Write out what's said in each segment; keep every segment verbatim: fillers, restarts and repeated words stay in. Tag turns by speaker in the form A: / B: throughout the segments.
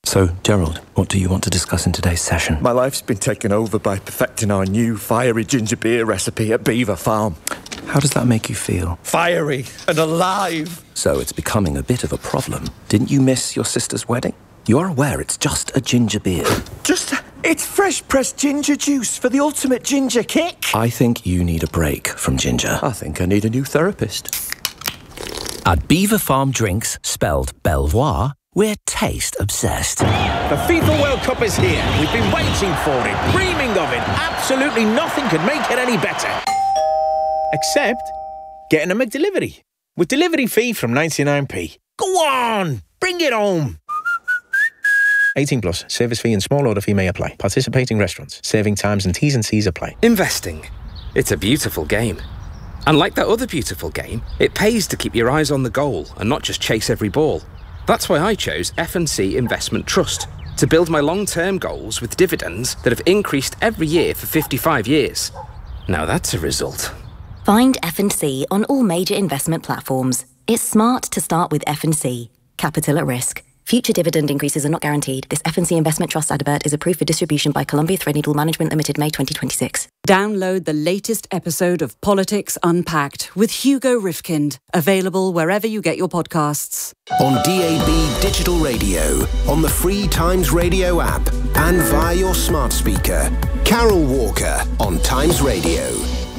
A: So, Gerald, what do you want to discuss in today's session?
B: My life's been taken over by perfecting our new fiery ginger beer recipe at Beaver Farm.
A: How does that make you feel?
B: Fiery and alive.
A: So it's becoming a bit of a problem. Didn't you miss your sister's wedding? You are aware it's just a ginger beer.
B: Just, it's fresh pressed ginger juice for the ultimate ginger kick.
A: I think you need a break from ginger.
B: I think I need a new therapist.
C: At Beaver Farm Drinks, spelled Belvoir, we're taste obsessed.
D: The FIFA World Cup is here. We've been waiting for it, dreaming of it. Absolutely nothing could make it any better. Except getting a McDelivery. With delivery fee from ninety-nine p. Go on, bring it home. eighteen plus, service fee and small order fee may apply. Participating restaurants, serving times and T's and C's apply.
E: Investing. It's a beautiful game. And like that other beautiful game, it pays to keep your eyes on the goal and not just chase every ball. That's why I chose F and C Investment Trust, to build my long-term goals with dividends that have increased every year for fifty-five years. Now that's a result.
F: Find F and C on all major investment platforms. It's smart to start with F and C. Capital at risk. Future dividend increases are not guaranteed. This F and C Investment Trust advert is approved for distribution by Columbia Threadneedle Management Limited, May twenty twenty-six.
G: Download the latest episode of Politics Unpacked with Hugo Rifkind, available wherever you get your podcasts.
H: On D A B Digital Radio, on the free Times Radio app, and via your smart speaker. Carol Walker on Times Radio.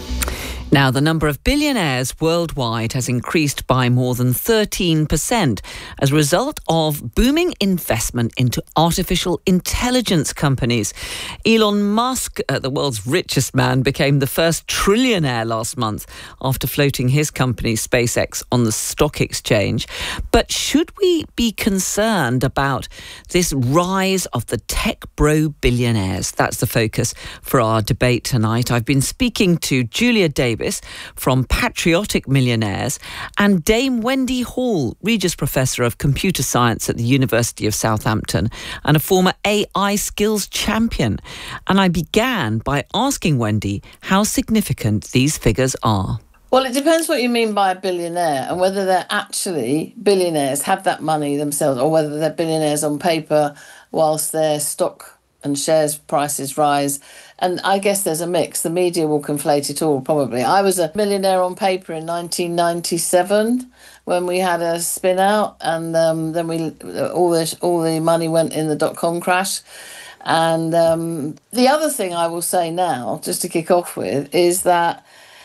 G: Now, the number of billionaires worldwide has increased by more than thirteen percent as a result of booming investment into artificial intelligence companies. Elon Musk, uh, the world's richest man, became the first trillionaire last month after floating his company SpaceX on the stock exchange. But should we be concerned about this rise of the tech bro billionaires? That's the focus for our debate tonight. I've been speaking to Julia Davis from Patriotic Millionaires and Dame Wendy Hall, Regius Professor of Computer Science at the University of Southampton and a former A I skills champion. And I began by asking Wendy how significant these figures are.
I: Well, it depends what you mean by a billionaire and whether they're actually billionaires, have that money themselves, or whether they're billionaires on paper whilst their stock and shares prices rise. And I guess there's a mix. The media will conflate it all, probably. I was a millionaire on paper in nineteen ninety-seven when we had a spin out, and um, then we all the all the money went in the dot-com crash. And um, the other thing I will say now, just to kick off with, is that,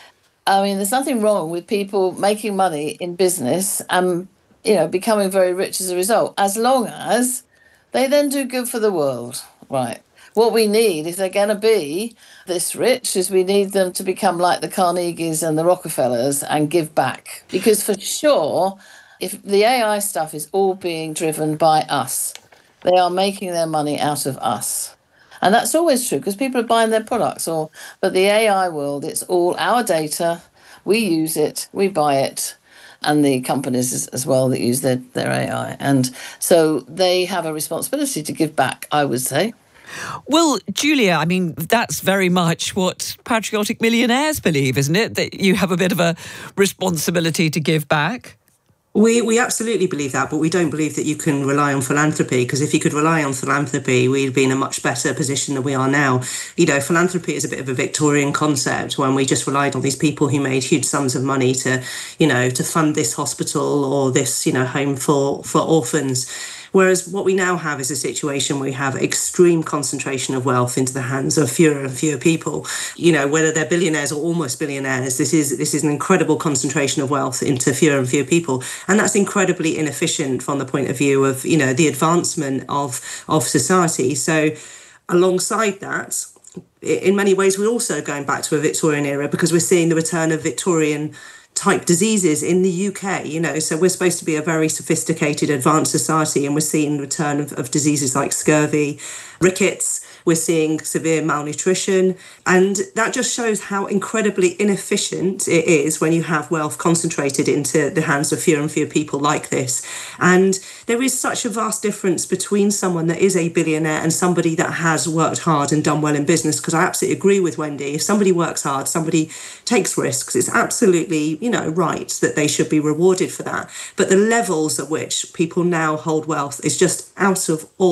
I: I mean, there's nothing wrong with people making money in business and, you know, becoming very rich as a result, as long as they then do good for the world. Right. What we need, if they're going to be this rich, is we need them to become like the Carnegies and the Rockefellers and give back. Because for sure, if the A I stuff is all being driven by us, they are making their money out of us. And that's always true because people are buying their products. Or, but the A I world, it's all our data. We use it. We buy it. And the companies as, as well that use their, their A I. And so they have a responsibility to give back, I would say.
G: Well, Julia, I mean, that's very much what patriotic millionaires believe, isn't it? That you have a bit of a responsibility to give back.
J: We we absolutely believe that, but we don't believe that you can rely on philanthropy, because if you could rely on philanthropy, we'd be in a much better position than we are now. You know, philanthropy is a bit of a Victorian concept when we just relied on these people who made huge sums of money to, you know, to fund this hospital or this, you know, home for, for orphans. Whereas what we now have is a situation where we have extreme concentration of wealth into the hands of fewer and fewer people. You know, whether they're billionaires or almost billionaires, this is this is an incredible concentration of wealth into fewer and fewer people. And that's incredibly inefficient from the point of view of, you know, the advancement of, of society. So alongside that, in many ways, we're also going back to a Victorian era because we're seeing the return of Victorian type diseases in the U K, you know, so we're supposed to be a very sophisticated, advanced society, and we're seeing the return of, of diseases like scurvy, rickets. We're seeing severe malnutrition, and that just shows how incredibly inefficient it is when you have wealth concentrated into the hands of fewer and fewer people like this. And there is such a vast difference between someone that is a billionaire and somebody that has worked hard and done well in business, because I absolutely agree with Wendy. If somebody works hard, somebody takes risks, it's absolutely, you know, right that they should be rewarded for that. But the levels at which people now hold wealth is just out of all